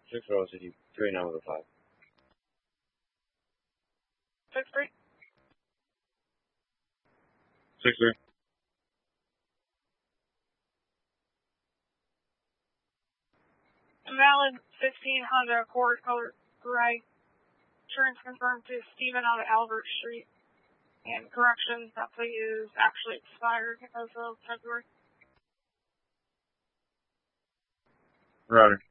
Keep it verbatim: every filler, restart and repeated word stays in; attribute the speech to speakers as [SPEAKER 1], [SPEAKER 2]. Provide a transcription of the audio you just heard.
[SPEAKER 1] Six Rose City, three number five.
[SPEAKER 2] Six three.
[SPEAKER 1] Six three.
[SPEAKER 2] Valid fifteen Honda Accord color gray. Insurance confirmed to Stephen out of Albert Street. And correction, that plate is actually expired as of February.
[SPEAKER 1] Roger.